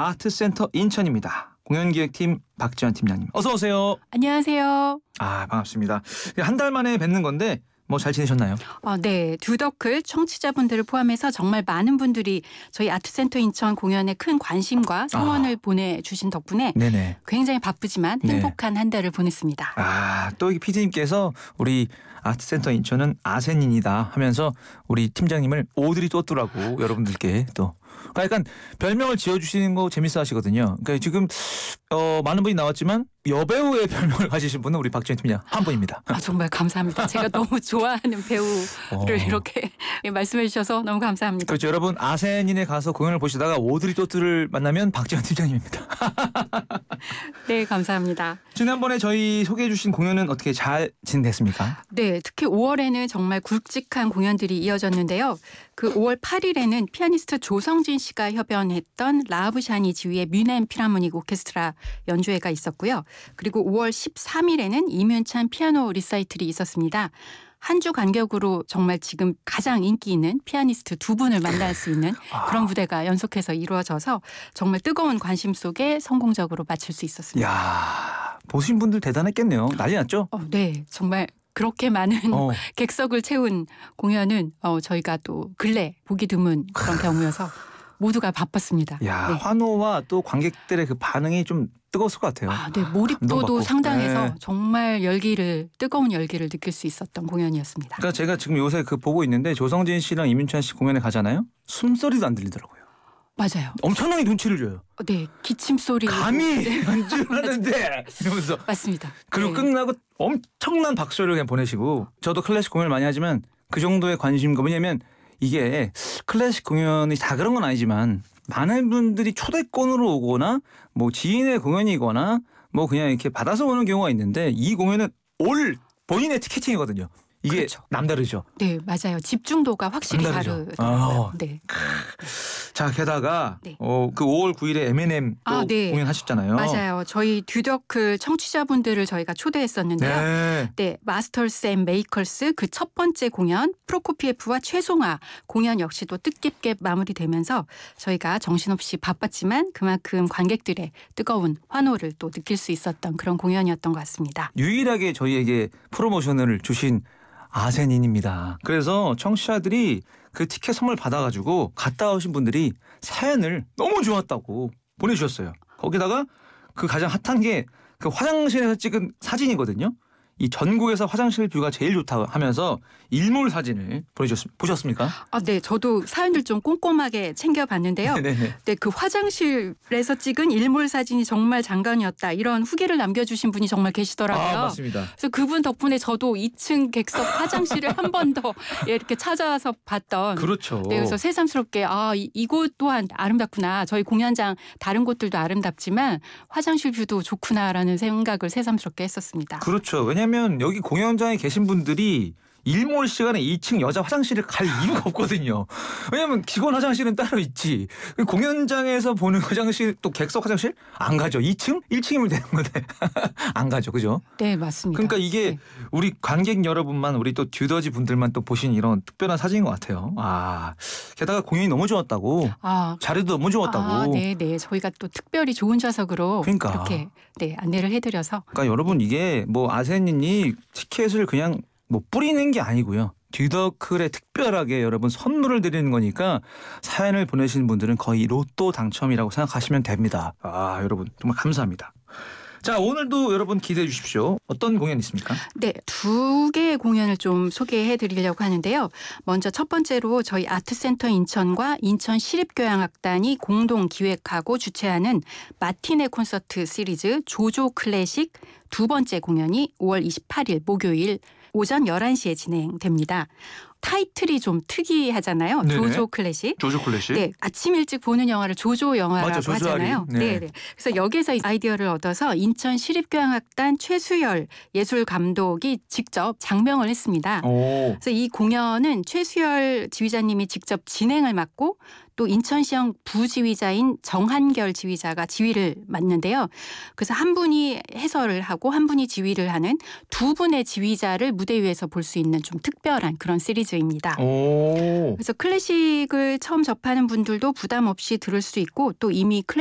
아트센터 인천입니다. 공연기획팀 박지현 팀장님, 어서 오세요. 안녕하세요. 반갑습니다. 한 달 만에 뵙는 건데 뭐 잘 지내셨나요? 네, 듀더클 청취자분들을 포함해서 정말 많은 분들이 저희 아트센터 인천 공연에 큰 관심과 성원을 보내주신 덕분에 네네. 굉장히 바쁘지만 행복한 한 달을 보냈습니다. 또 이 PD님께서 우리 아트센터 인천은 아센인이다 하면서 우리 팀장님을 오드리 또뚜라고 여러분들께 또 약간 별명을 지어주시는 거 재밌어 하시거든요. 그러니까 지금 많은 분이 나왔지만 여배우의 별명을 가지신 분은 우리 박지현 팀장 한 분입니다. 정말 감사합니다. 제가 너무 좋아하는 배우를 이렇게 말씀해 주셔서 너무 감사합니다. 그렇죠. 여러분, 아센인에 가서 공연을 보시다가 오드리 또뚜를 만나면 박지현 팀장님입니다. 네, 감사합니다. 지난번에 저희 소개해 주신 공연은 어떻게 잘 진행됐습니까? 네, 특히 5월에는 정말 굵직한 공연들이 이어졌는데요. 그 5월 8일에는 피아니스트 조성진 씨가 협연했던 라브샤니 지휘의 뮌헨 필하모닉 오케스트라 연주회가 있었고요. 그리고 5월 13일에는 이문찬 피아노 리사이틀이 있었습니다. 한 주 간격으로 정말 지금 가장 인기 있는 피아니스트 두 분을 만날 수 있는 그런 무대가 연속해서 이루어져서 정말 뜨거운 관심 속에 성공적으로 마칠 수 있었습니다. 이야, 보신 분들 대단했겠네요. 난리 났죠? 네, 정말 그렇게 많은 객석을 채운 공연은 저희가 또 근래 보기 드문 그런 경우여서 모두가 바빴습니다. 네. 환호와 또 관객들의 그 반응이 좀 뜨거웠을 것 같아요. 네, 몰입도도 상당해서 정말 뜨거운 열기를 느낄 수 있었던 공연이었습니다. 그러니까 제가 지금 요새 보고 있는데 조성진 씨랑 이문찬 씨 공연에 가잖아요. 숨소리도 안 들리더라고요. 맞아요. 엄청나게 눈치를 줘요. 네, 기침 소리. 감히 연주하는데 이러면서. 맞습니다. 그리고 끝나고 엄청난 박수를 그냥 보내시고, 저도 클래식 공연을 많이 하지만 그 정도의 관심과, 왜냐면 이게 클래식 공연이 다 그런 건 아니지만 많은 분들이 초대권으로 오거나 뭐 지인의 공연이거나 뭐 그냥 이렇게 받아서 오는 경우가 있는데, 이 공연은 올 본인의 티켓팅이거든요. 이게 그렇죠. 남다르죠. 네, 맞아요. 집중도가 확실히 다르더라고요. 네. 자, 게다가 그 5월 9일에 M&M 또 공연하셨잖아요. 맞아요. 저희 듀더클 청취자분들을 저희가 초대했었는데요. 네, 마스터스 앤 메이커스 그 첫 번째 공연 프로코피에프와 최송화 공연 역시 또 뜻깊게 마무리되면서 저희가 정신없이 바빴지만 그만큼 관객들의 뜨거운 환호를 또 느낄 수 있었던 그런 공연이었던 것 같습니다. 유일하게 저희에게 프로모션을 주신 아센인입니다. 그래서 청취자들이 그 티켓 선물 받아가지고 갔다 오신 분들이 사연을 너무 좋았다고 보내주셨어요. 거기다가 그 가장 핫한 게 그 화장실에서 찍은 사진이거든요. 이 전국에서 화장실 뷰가 제일 좋다 하면서 일몰 사진을 보셨습니까? 네, 저도 사연들 좀 꼼꼼하게 챙겨봤는데요. 네, 그 화장실에서 찍은 일몰 사진이 정말 장관이었다, 이런 후기를 남겨주신 분이 정말 계시더라고요. 맞습니다. 그래서 그분 덕분에 저도 2층 객석 화장실을 한 번 더 이렇게 찾아서 봤던. 그렇죠. 네, 그래서 새삼스럽게 이곳 또한 아름답구나. 저희 공연장 다른 곳들도 아름답지만 화장실 뷰도 좋구나라는 생각을 새삼스럽게 했었습니다. 그렇죠. 왜냐하면 여기 공연장에 계신 분들이 일몰 시간에 2층 여자 화장실을 갈 이유가 없거든요. 왜냐하면 기본 화장실은 따로 있지. 공연장에서 보는 화장실, 또 객석 화장실 안 가죠. 2층? 1층이면 되는 건데 안 가죠. 그죠? 네, 맞습니다. 그러니까 이게 우리 관객 여러분만, 우리 또 듀더지 분들만 또 보신 이런 특별한 사진인 것 같아요. 게다가 공연이 너무 좋았다고. 자리도 너무 좋았다고. 네. 저희가 또 특별히 좋은 좌석으로 이렇게 안내를 해드려서. 그러니까 여러분, 이게 뭐 아센인이 티켓을 그냥 뭐 뿌리는 게 아니고요. 듀더클에 특별하게 여러분 선물을 드리는 거니까 사연을 보내시는 분들은 거의 로또 당첨이라고 생각하시면 됩니다. 여러분 정말 감사합니다. 자, 오늘도 여러분 기대해 주십시오. 어떤 공연 있습니까? 네, 2개의 공연을 좀 소개해 드리려고 하는데요. 먼저 첫 번째로 저희 아트센터 인천과 인천시립교향악단이 공동 기획하고 주최하는 마티네 콘서트 시리즈 조조 클래식 두 번째 공연이 5월 28일 목요일 오전 11시에 진행됩니다. 타이틀이 좀 특이하잖아요. 조조 클래식. 조조 클래식. 네, 아침 일찍 보는 영화를 조조 영화라고 하잖아요. 네. 그래서 여기서 아이디어를 얻어서 인천시립교향악단 최수열 예술 감독이 직접 장명을 했습니다. 그래서 이 공연은 최수열 지휘자님이 직접 진행을 맡고 또 인천시형 부지휘자인 정한결 지휘자가 지휘를 맡는데요. 그래서 한 분이 해설을 하고 한 분이 지휘를 하는 두 분의 지휘자를 무대 위에서 볼 수 있는 좀 특별한 그런 시리즈입니다. 그래서 클래식을 처음 접하는 분들도 부담 없이 들을 수 있고 또 이미